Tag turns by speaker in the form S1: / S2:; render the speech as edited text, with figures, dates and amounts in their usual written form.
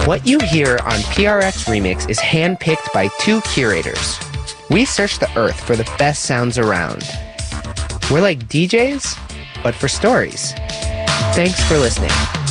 S1: What you hear on PRX Remix is handpicked by 2 curators. We search the earth for the best sounds around. We're like DJs, but for stories. Thanks for listening.